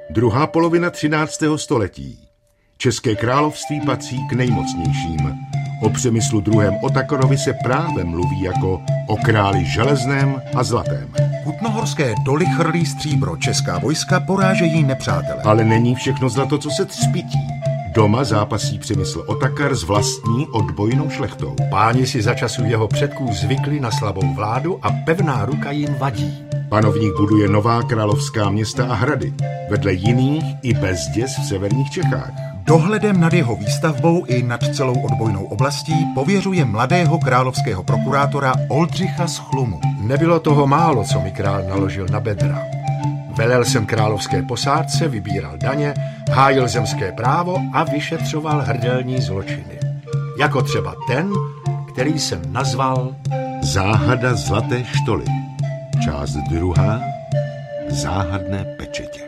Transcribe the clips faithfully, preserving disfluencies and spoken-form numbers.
Druhá polovina třináctého století. České království patří k nejmocnějším. O Přemyslu druhém. Otakorovi se právem mluví jako o králi železném a zlatém. Kutnohorské doly chrlí stříbro, česká vojska porážejí nepřátele. Ale není všechno zlato, co se třpití. Doma zápasí Přemysl Otakar s vlastní odbojnou šlechtou. Páni si za času jeho předků zvykli na slabou vládu a pevná ruka jim vadí. Panovník buduje nová královská města a hrady, vedle jiných i bezděs v severních Čechách. Dohledem nad jeho výstavbou i nad celou odbojnou oblastí pověřuje mladého královského prokurátora Oldřicha z Chlumu. Nebylo toho málo, co mi král naložil na bedra. Velel jsem královské posádce, vybíral daně, hájil zemské právo a vyšetřoval hrdelní zločiny. Jako třeba ten, který jsem nazval Záhada zlaté štoly. Část druhá. Záhadné pečetě.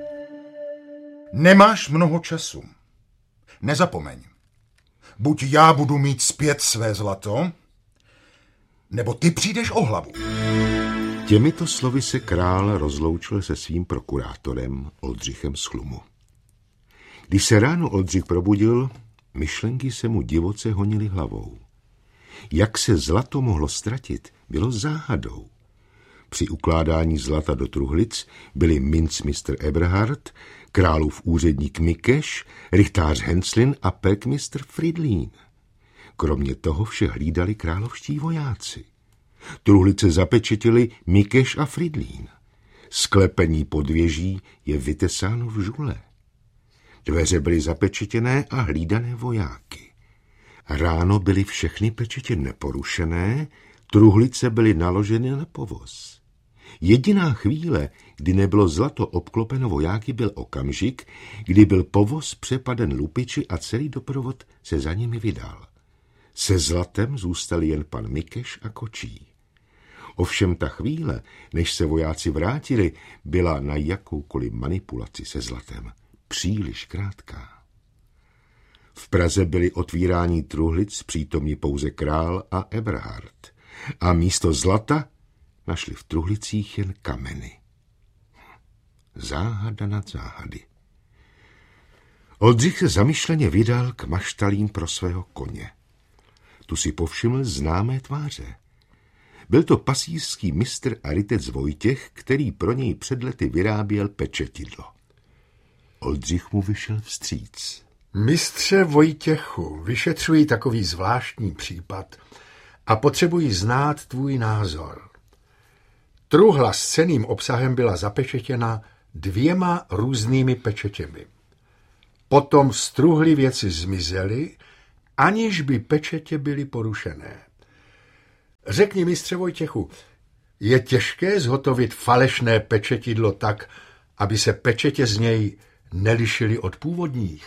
Nemáš mnoho času. Nezapomeň. Buď já budu mít zpět své zlato, nebo ty přijdeš o hlavu. Těmito slovy se král rozloučil se svým prokurátorem Oldřichem z Chlumu. Když se ráno Oldřich probudil, myšlenky se mu divoce honily hlavou. Jak se zlato mohlo ztratit, bylo záhadou. Při ukládání zlata do truhlic byli mincmistr Eberhard, králův úředník Mikeš, rychtář Henslin a pelkmistr Fridlín. Kromě toho vše hlídali královští vojáci. Truhlice zapečetili Mikeš a Fridlín. Sklepení podvěží je vytesáno v žule. Dveře byly zapečetěné a hlídané vojáky. Ráno byly všechny pečetě neporušené, truhlice byly naloženy na povoz. Jediná chvíle, kdy nebylo zlato obklopeno vojáky, byl okamžik, kdy byl povoz přepaden lupiči a celý doprovod se za nimi vydal. Se zlatem zůstali jen pan Mikeš a kočí. Ovšem ta chvíle, než se vojáci vrátili, byla na jakoukoliv manipulaci se zlatem příliš krátká. V Praze byli otvírání truhlic přítomní pouze král a Eberhard a místo zlata našli v truhlicích jen kameny. Záhada nad záhady. Oldřich se zamyšleně vydal k maštalím pro svého koně. Tu si povšiml známé tváře. Byl to pasířský mistr a rytec Vojtěch, který pro něj před lety vyráběl pečetidlo. Oldřich mu vyšel vstříc. Mistře Vojtěchu, vyšetřuji takový zvláštní případ a potřebuji znát tvůj názor. Truhla s cenným obsahem byla zapečetěna dvěma různými pečetěmi. Potom z truhly věci zmizely, aniž by pečetě byly porušené. Řekni, mistře Vojtěchu, je těžké zhotovit falešné pečetidlo tak, aby se pečetě z něj nelišily od původních?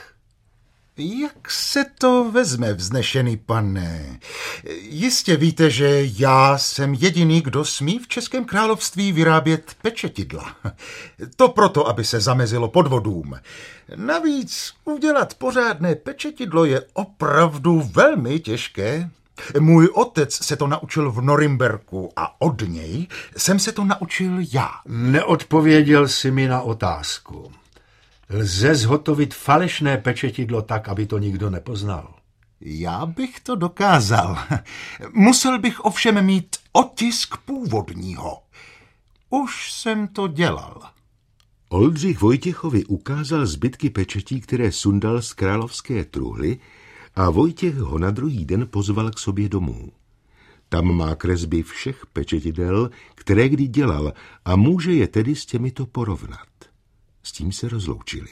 Jak se to vezme, vznešený pane? Jistě víte, že já jsem jediný, kdo smí v Českém království vyrábět pečetidla. To proto, aby se zamezilo podvodům. Navíc udělat pořádné pečetidlo je opravdu velmi těžké. Můj otec se to naučil v Norimberku a od něj jsem se to naučil já. Neodpověděl jsi mi na otázku. Lze zhotovit falešné pečetidlo tak, aby to nikdo nepoznal? Já bych to dokázal. Musel bych ovšem mít otisk původního. Už jsem to dělal. Oldřich Vojtěchovi ukázal zbytky pečetí, které sundal z královské truhly, a Vojtěch ho na druhý den pozval k sobě domů. Tam má kresby všech pečetidel, které kdy dělal, a může je tedy s těmito porovnat. S tím se rozloučili.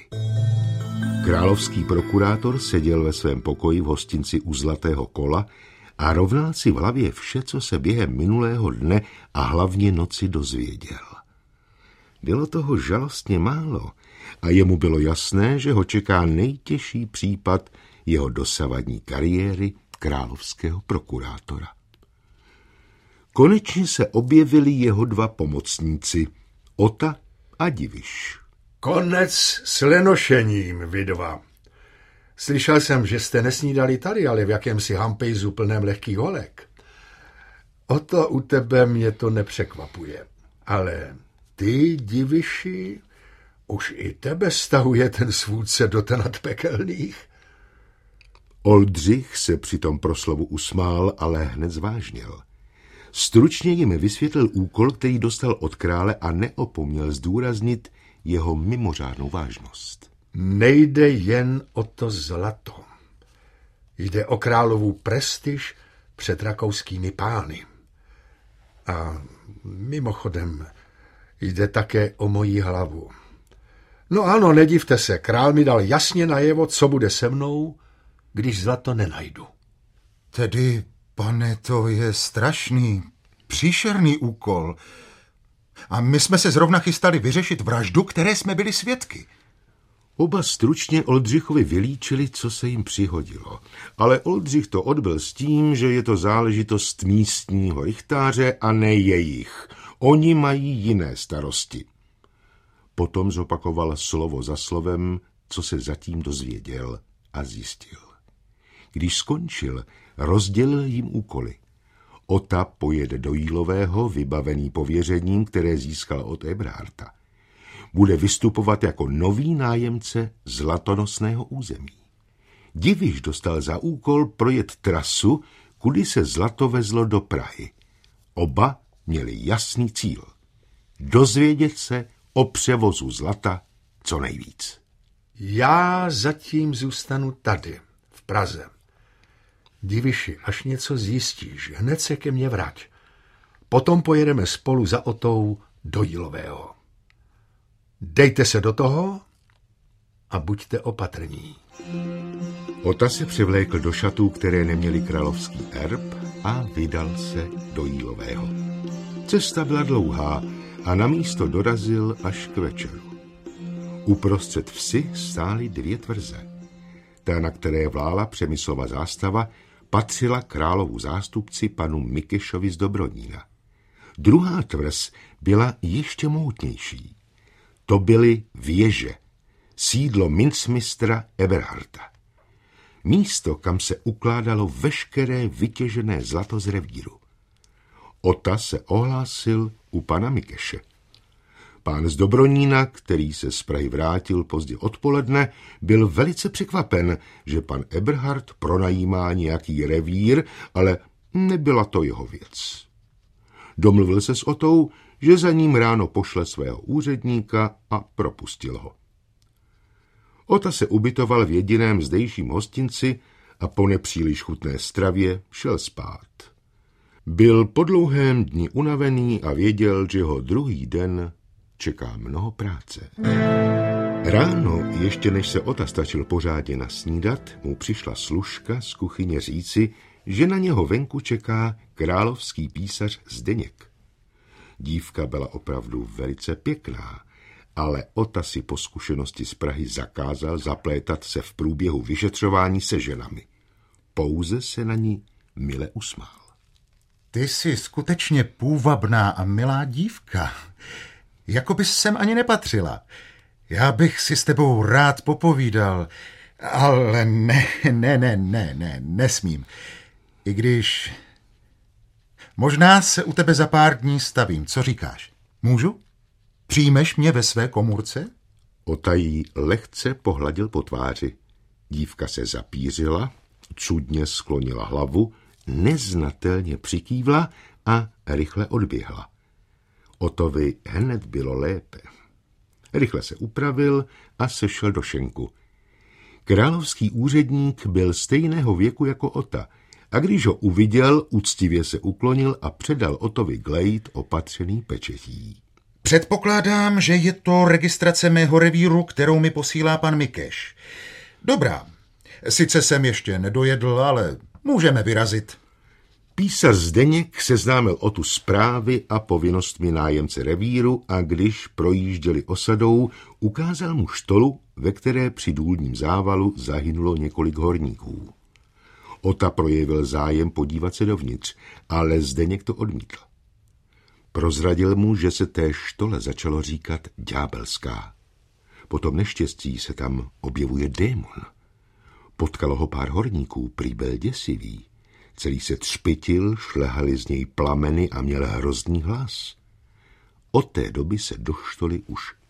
Královský prokurátor seděl ve svém pokoji v hostinci u Zlatého kola a rovnal si v hlavě vše, co se během minulého dne a hlavně noci dozvěděl. Bylo toho žalostně málo a jemu bylo jasné, že ho čeká nejtěžší případ jeho dosavadní kariéry královského prokurátora. Konečně se objevili jeho dva pomocníci, Ota a Diviš. Konec s lenošením, vy dva. Slyšel jsem, že jste nesnídali tady, ale v jakémsi hampejzu plném lehkých holek. O to u tebe mě to nepřekvapuje. Ale ty, Diviši, Už i tebe stahuje ten svůdce do tenat pekelných. Oldřich se při tom proslovu usmál, ale hned zvážnil. Stručně jim vysvětlil úkol, který dostal od krále a neopomněl zdůraznit jeho mimořádnou vážnost. Nejde jen o to zlato. Jde o královu prestiž před rakouskými pány. A mimochodem jde také o moji hlavu. No ano, nedivte se, král mi dal jasně najevo, co bude se mnou, když zlato nenajdu. Tedy, pane, to je strašný, příšerný úkol. A my jsme se zrovna chystali vyřešit vraždu, které jsme byli svědky. Oba stručně Oldřichovi vylíčili, co se jim přihodilo. Ale Oldřich to odbyl s tím, že je to záležitost místního rychtáře a ne jejich. Oni mají jiné starosti. Potom zopakoval slovo za slovem, co se zatím dozvěděl a zjistil. Když skončil, rozdělil jim úkoly. Ota pojede do Jílového, vybavený pověřením, které získal od Eberharta. Bude vystupovat jako nový nájemce zlatonosného území. Diviš dostal za úkol projet trasu, kudy se zlato vezlo do Prahy. Oba měli jasný cíl. Dozvědět se o převozu zlata co nejvíc. Já zatím zůstanu tady, v Praze. Diviši, až něco zjistíš, hned se ke mně vrať. Potom pojedeme spolu za Otou do Jílového. Dejte se do toho a buďte opatrní. Ota se převlékl do šatů, které neměly královský erb, a vydal se do Jílového. Cesta byla dlouhá a na místo dorazil až k večeru. Uprostřed vsi stály dvě tvrze. Ta, na které vlála Přemyslova zástava, patřila královu zástupci panu Mikešovi z Dobronína. Druhá tvrz byla ještě mohutnější. To byly věže, sídlo mincmistra Eberharta. Místo, kam se ukládalo veškeré vytěžené zlato z revíru. Ota se ohlásil u pana Mikeše. Pán z Dobronína, který se z Prahy vrátil pozdě odpoledne, byl velice překvapen, že pan Eberhard pronajímá nějaký revír, ale nebyla to jeho věc. Domluvil se s Otou, že za ním ráno pošle svého úředníka a propustil ho. Ota se ubytoval v jediném zdejším hostinci a po nepříliš chutné stravě šel spát. Byl po dlouhém dni unavený a věděl, že ho druhý den čeká mnoho práce. Ráno, ještě než se Ota stačil pořádně nasnídat, mu přišla služka z kuchyně říci, že na něho venku čeká královský písař Zdeněk. Dívka byla opravdu velice pěkná, ale Ota si po zkušenosti z Prahy zakázal zaplétat se v průběhu vyšetřování se ženami. Pouze se na ní mile usmál. Ty jsi skutečně půvabná a milá dívka. Jako bys sem ani nepatřila. Já bych si s tebou rád popovídal, ale ne, ne, ne, ne, ne, nesmím. I když... Možná se u tebe za pár dní stavím. Co říkáš? Můžu? Přijmeš mě ve své komůrce? Ota jí lehce pohladil po tváři. Dívka se zapířila, cudně sklonila hlavu, neznatelně přikývla a rychle odběhla. Otovi hned bylo lépe. Rychle se upravil a sešel do šenku. Královský úředník byl stejného věku jako Ota, a když ho uviděl, úctivě se uklonil a předal Otovi glejt opatřený pečetí. Předpokládám, že je to registrace mého revíru, kterou mi posílá pan Mikeš. Dobrá, sice jsem ještě nedojedl, ale můžeme vyrazit. Písař Zdeněk seznámil Otu zprávy a povinnostmi nájemce revíru a když projížděli osadou, ukázal mu štolu, ve které při důlním závalu zahynulo několik horníků. Ota projevil zájem podívat se dovnitř, ale Zdeněk to odmítl. Prozradil mu, že se té štole začalo říkat ďábelská. Po tom neštěstí se tam objevuje démon. Potkalo ho pár horníků, prý byl děsivý. Celý se třpitil, šlehaly z něj plameny a měl hrozný hlas. Od té doby se do štoly už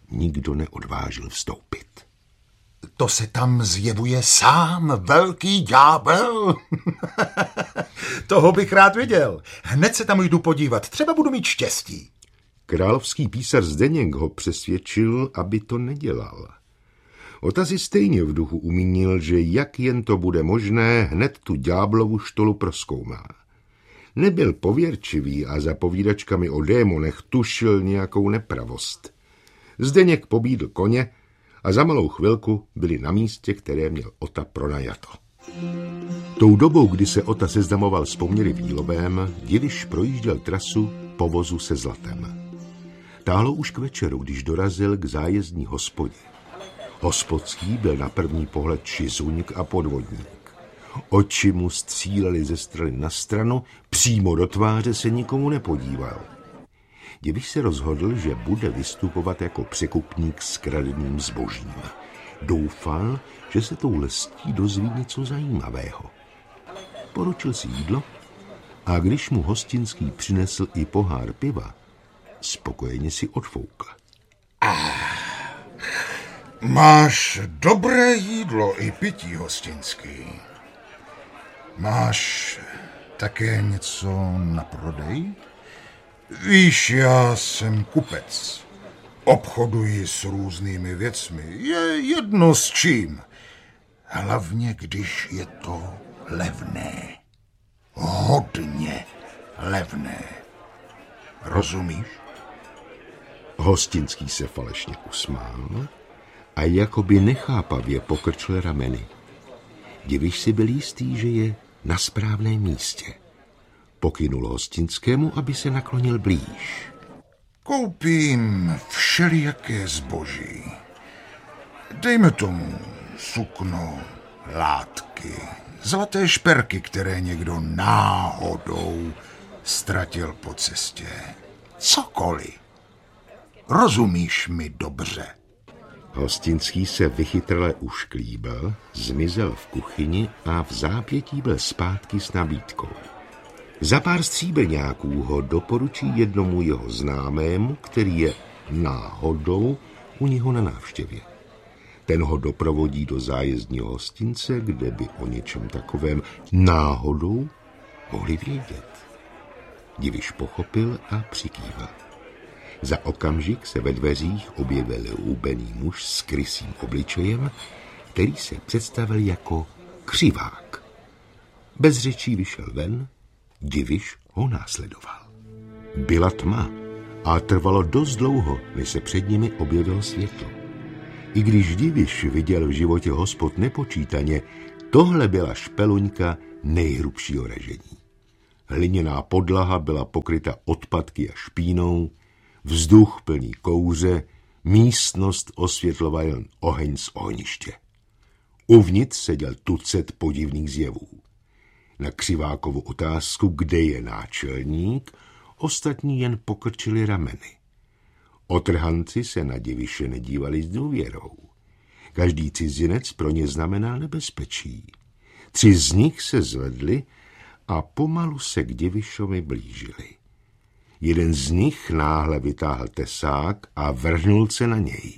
nikdo neodvážil vstoupit. To se tam zjevuje sám velký ďábel. Toho bych rád viděl. Hned se tam jdu podívat, třeba budu mít štěstí. Královský písař Zdeněk ho přesvědčil, aby to nedělal. Ota si stejně v duchu umínil, že jak jen to bude možné, hned tu ďáblovu štolu prozkoumá. Nebyl pověrčivý a za povídačkami o démonech tušil nějakou nepravost. Zdeněk pobídl koně a za malou chvilku byli na místě, které měl Ota pronajato. Tou dobou, kdy se Ota seznamoval s poměry Výlovém, Diviš projížděl trasu po vozu se zlatem. Táhlo už k večeru, když dorazil k zájezdní hospodě. Hospodský byl na první pohled čizuňk a podvodník. Oči mu střílely ze strany na stranu, přímo do tváře se nikomu nepodíval. Diviš se rozhodl, že bude vystupovat jako překupník s kradeným zbožím. Doufal, že se tou lestí dozví něco zajímavého. Poručil si jídlo a když mu hostinský přinesl i pohár piva, spokojeně si odfoukl. Ah, máš dobré jídlo i pití, hostinský. Máš také něco na prodej? Víš, já jsem kupec. Obchoduji s různými věcmi. Je jedno s čím. Hlavně, když je to levné. Hodně levné. Rozumíš? Hostinský se falešně usmál a jakoby nechápavě pokrčil rameny. Diviš si byl jistý, že je na správném místě. Pokynul hostinskému, aby se naklonil blíž. Koupím všelijaké zboží. Dejme tomu sukno, látky, zlaté šperky, které někdo náhodou ztratil po cestě. Cokoliv. Rozumíš mi dobře? Hostinský se vychytrle ušklíbil, zmizel v kuchyni a v zápětí byl zpátky s nabídkou. Za pár stříbrňáků ho doporučí jednomu jeho známému, který je náhodou u něho na návštěvě. Ten ho doprovodí do zájezdního hostince, kde by o něčem takovém náhodou mohli vědět. Diviš pochopil a přikývil. Za okamžik se ve dveřích objevil hubený muž s krysým obličejem, který se představil jako křivák. Bez řečí vyšel ven, Diviš ho následoval. Byla tma a trvalo dost dlouho, než se před nimi objevilo světlo. I když Diviš viděl v životě hospod nepočítaně, tohle byla špeluňka nejhrubšího ražení. Hliněná podlaha byla pokryta odpadky a špínou, vzduch plný kouře, místnost osvětloval jen oheň z ohniště. Uvnitř seděl tucet podivných zjevů. Na Křivákovu otázku, kde je náčelník, ostatní jen pokrčili rameny. Otrhanci se na Diviše nedívali s důvěrou. Každý cizinec pro ně znamená nebezpečí. Tři z nich se zvedli a pomalu se k Divišovi blížili. Jeden z nich náhle vytáhl tesák a vrhnul se na něj.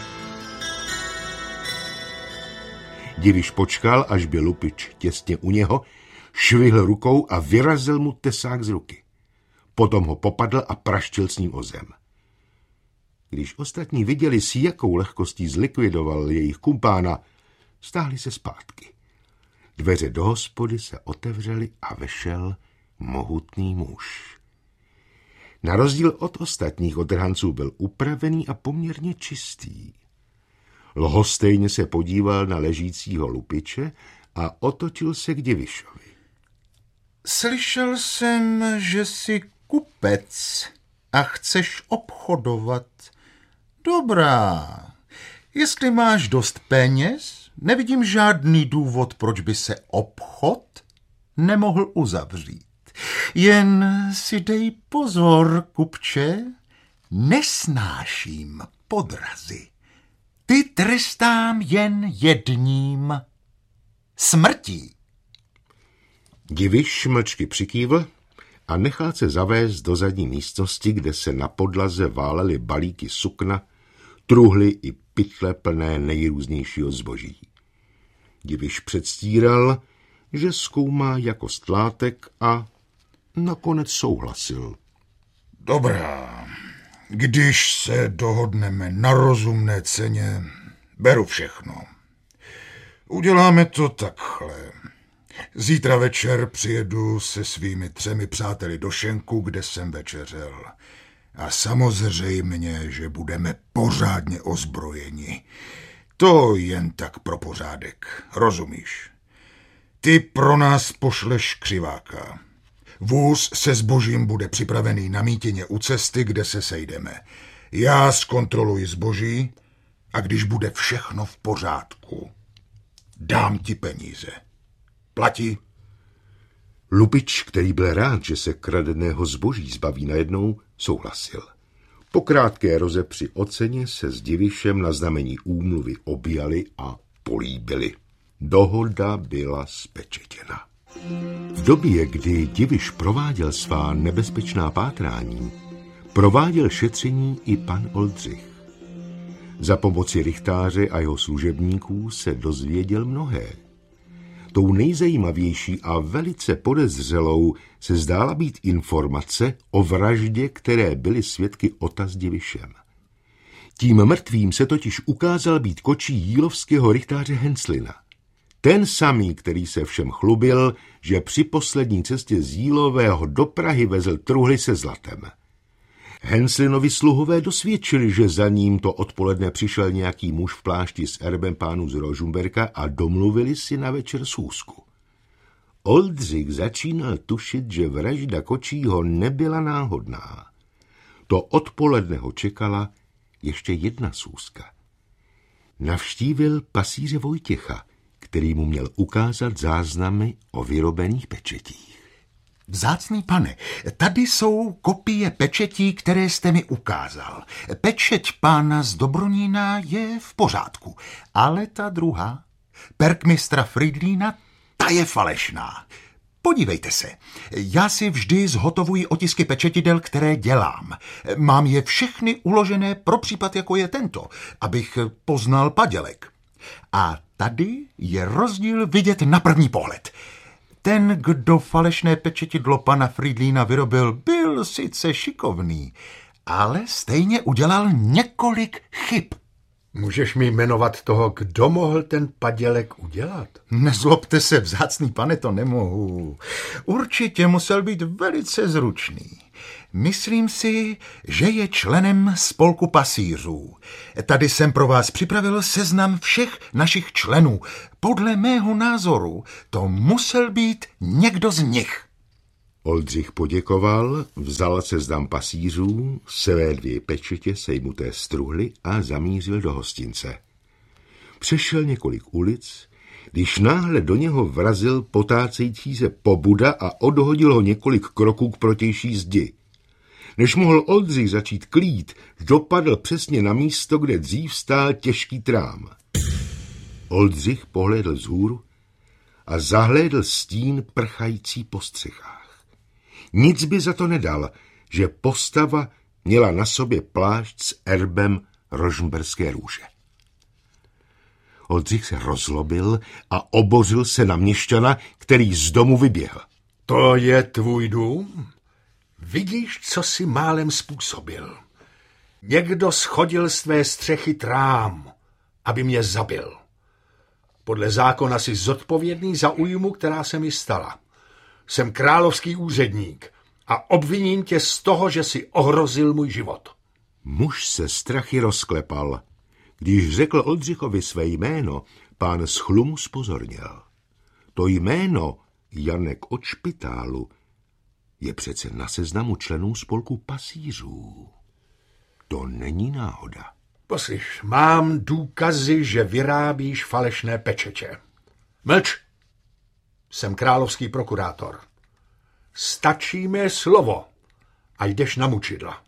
Diviš počkal, až byl lupič těsně u něho, švihl rukou a vyrazil mu tesák z ruky. Potom ho popadl a praštil s ním o zem. Když ostatní viděli, s jakou lehkostí zlikvidoval jejich kumpána, stáhli se zpátky. Dveře do hospody se otevřely a vešel mohutný muž. Na rozdíl od ostatních otrhanců byl upravený a poměrně čistý. Lhostejně se podíval na ležícího lupiče a otočil se k Divišovi. Slyšel jsem, že jsi kupec a chceš obchodovat. Dobrá. Jestli máš dost peněz, nevidím žádný důvod, proč by se obchod nemohl uzavřít. Jen si dej pozor, kupče, nesnáším podrazy. Ty trestám jen jedním smrtí. Diviš mlčky přikývl a nechal se zavést do zadní místnosti, kde se na podlaze válely balíky sukna, truhly i pytle plné nejrůznějšího zboží. Diviš předstíral, že zkoumá jakost látek a nakonec souhlasil. Dobrá, když se dohodneme na rozumné ceně, beru všechno. Uděláme to takhle. Zítra večer přijedu se svými třemi přáteli do Šenku, kde jsem večeřel. A samozřejmě, že budeme pořádně ozbrojeni. To jen tak pro pořádek, rozumíš? Ty pro nás pošleš křiváka. Vůz se zbožím bude připravený na mítině u cesty, kde se sejdeme. Já zkontroluji zboží a když bude všechno v pořádku, dám ti peníze. Platí? Lupič, který byl rád, že se kradeného zboží zbaví najednou, souhlasil. Po krátké rozepři o ceně se s Divišem na znamení úmluvy objali a políbili. Dohoda byla spečetěna. V době, kdy Diviš prováděl svá nebezpečná pátrání, prováděl šetření i pan Oldřich. Za pomoci rychtáře a jeho služebníků se dozvěděl mnohé. Tou nejzajímavější a velice podezřelou se zdála být informace o vraždě, které byly svědky Ota s Divišem. Tím mrtvým se totiž ukázal být kočí jílovského rychtáře Henslina. Ten samý, který se všem chlubil, že při poslední cestě z Jílového do Prahy vezl truhly se zlatem. Henslinovi sluhové dosvědčili, že za ním to odpoledne přišel nějaký muž v plášti s erbem pánů z Rožumberka a domluvili si na večer schůzku. Oldřich začínal tušit, že vražda kočího nebyla náhodná. To odpoledne ho čekala ještě jedna schůzka. Navštívil pasíře Vojtěcha, který mu měl ukázat záznamy o vyrobených pečetích. Vzácný pane, tady jsou kopie pečetí, které jste mi ukázal. Pečeť pána z Dobronína je v pořádku, ale ta druhá, perkmistra Fridlína, ta je falešná. Podívejte se, já si vždy zhotovuji otisky pečetidel, které dělám. Mám je všechny uložené pro případ, jako je tento, abych poznal padělek. A tady je rozdíl vidět na první pohled. Ten, kdo falešné pečetidlo pana Fridlína vyrobil, byl sice šikovný, ale stejně udělal několik chyb. Můžeš mi jmenovat toho, kdo mohl ten padělek udělat? Nezlobte se, vzácný pane, to nemohu. Určitě musel být velice zručný. Myslím si, že je členem spolku pasířů. Tady jsem pro vás připravil seznam všech našich členů. Podle mého názoru to musel být někdo z nich. Oldřich poděkoval, vzal seznam pasířů, své dvě pečetě sejmuté z truhly a zamířil do hostince. Přešel několik ulic, když náhle do něho vrazil potácející se pobuda a odhodil ho několik kroků k protější zdi. Než mohl Oldřich začít klít, dopadl přesně na místo, kde dřív stál těžký trám. Oldřich pohlédl vzhůru a zahlédl stín prchající po střechách. Nic by za to nedal, že postava měla na sobě plášť s erbem rožmberské růže. Oldřich se rozlobil a obořil se na měšťana, který z domu vyběhl. To je tvůj dům? Vidíš, co si málem způsobil. Někdo schodil z tvé střechy trám, aby mě zabil. Podle zákona jsi zodpovědný za újmu, která se mi stala. Jsem královský úředník a obviním tě z toho, že jsi ohrozil můj život. Muž se strachy rozklepal. Když řekl Oldřichovi své jméno, pán z Chlumu zpozorněl. To jméno Janek od Špitálu je přece na seznamu členů spolku pasířů. To není náhoda. Poslyš, mám důkazy, že vyrábíš falešné pečetě. Mlč! Jsem královský prokurátor. Stačí mé slovo a jdeš na mučidla.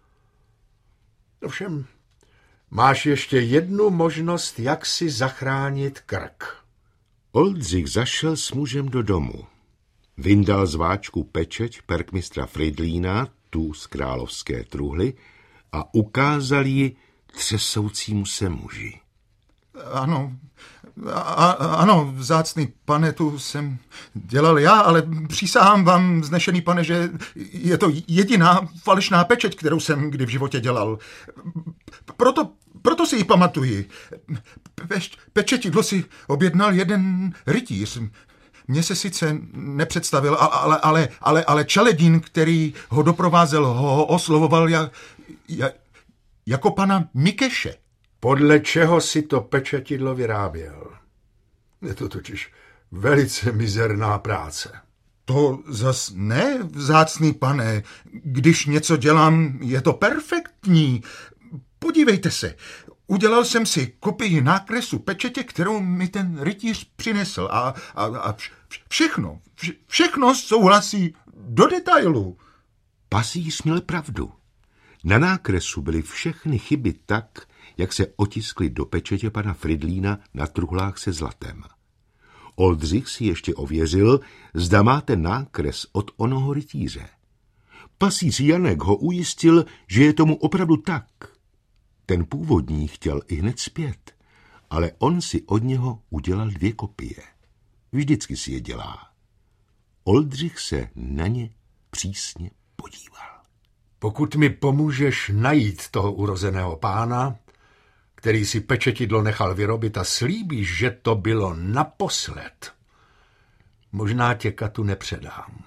Ovšem, máš ještě jednu možnost, jak si zachránit krk. Oldřich zašel s mužem do domu. Vyndal z váčku pečeť perkmistra Fridlína, tu z královské truhly, a ukázal ji třesoucímu se muži. Ano, a, ano, vzácný pane, tu jsem dělal já, ale přísahám vám, vznešený pane, že je to jediná falešná pečeť, kterou jsem kdy v životě dělal. Proto, proto si ji pamatuji. Peš, pečetidlo si objednal jeden rytíř. Mně se sice nepředstavil, ale, ale, ale, ale Čeledín, který ho doprovázel, ho oslovoval jak, jak, jako pana Mikeše. Podle čeho si to pečetidlo vyráběl? Je to totiž velice mizerná práce. To zas ne, vzácný pane. Když něco dělám, je to perfektní. Podívejte se, udělal jsem si kopii nákresu pečetě, kterou mi ten rytíř přinesl a, a, a všechno, vše, všechno souhlasí do detailu. Pasíř měl pravdu. Na nákresu byly všechny chyby tak, jak se otiskly do pečetě pana Fridlína na truhlách se zlatem. Oldřich si ještě ověřil, zda má ten nákres od onoho rytíře. Pasíř Janek ho ujistil, že je tomu opravdu tak. Ten původní chtěl i hned zpět, ale on si od něho udělal dvě kopie. Vždycky si je dělá. Oldřich se na ně přísně podíval. Pokud mi pomůžeš najít toho urozeného pána, který si pečetidlo nechal vyrobit a slíbíš, že to bylo naposled, možná tě Katu nepředám.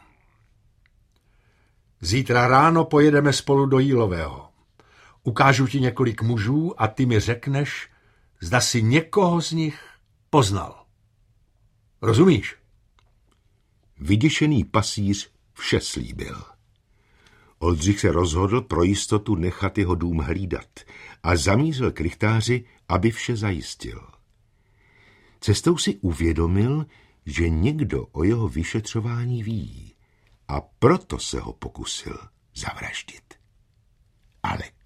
Zítra ráno pojedeme spolu do Jílového. Ukážu ti několik mužů a ty mi řekneš, zda si někoho z nich poznal. Rozumíš? Vyděšený pasíř vše slíbil. Oldřich se rozhodl pro jistotu nechat jeho dům hlídat a zamířil k rychtáři, aby vše zajistil. Cestou si uvědomil, že někdo o jeho vyšetřování ví a proto se ho pokusil zavraždit. Ale